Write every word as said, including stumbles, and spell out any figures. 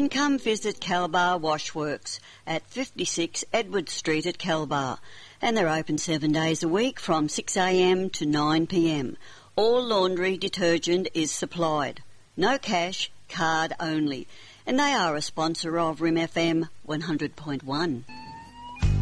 then come visit Calbar Washworks at fifty-six Edward Street at Calbar, and they're open seven days a week from six a m to nine p m. All laundry detergent is supplied. No cash, card only. And they are a sponsor of R I M F M one hundred point one.